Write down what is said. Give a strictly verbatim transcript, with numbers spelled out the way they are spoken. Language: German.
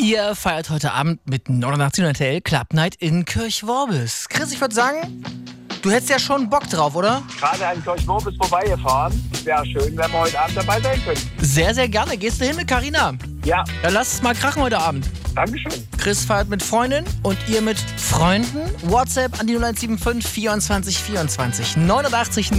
Ihr feiert heute Abend mit neunundachtzig Hotel Club Night in Kirchworbis. Chris, ich würde sagen, du hättest ja schon Bock drauf, oder? Gerade an Kirchworbis vorbeigefahren. Wäre schön, wenn wir heute Abend dabei sein können. Sehr, sehr gerne. Gehst du hin mit Carina? Ja. Dann lass es mal krachen heute Abend. Dankeschön. Chris feiert mit Freundin und ihr mit Freunden. WhatsApp an die null eins sieben fünf vierundzwanzig vierundzwanzig neunundachtzig